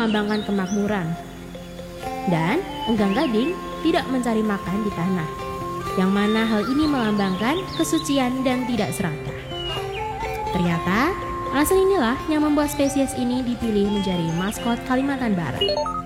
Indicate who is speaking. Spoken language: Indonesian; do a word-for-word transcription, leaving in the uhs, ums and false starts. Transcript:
Speaker 1: melambangkan kemakmuran. Dan enggang gading tidak mencari makan di tanah, yang mana hal ini melambangkan kesucian dan tidak serakah. Ternyata alasan inilah yang membuat spesies ini dipilih menjadi maskot Kalimantan Barat.